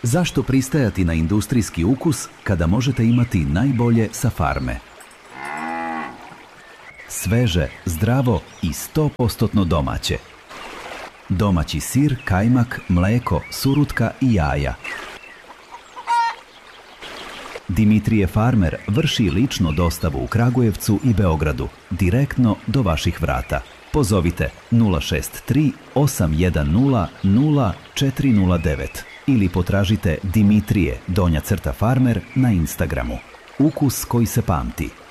Zašto pristajati na industrijski ukus kada možete imati najbolje sa farme? Sveže, zdravo i 100% domaće. Domaći sir, kajmak, mleko, surutka i jaja. Dimitrije Farmer vrši lično dostavu u Kragujevcu i Beogradu, direktno do vaših vrata. Pozovite 063 810 0409 ili potražite Dimitrije _Farmer na Instagramu. Ukus koji se pamti.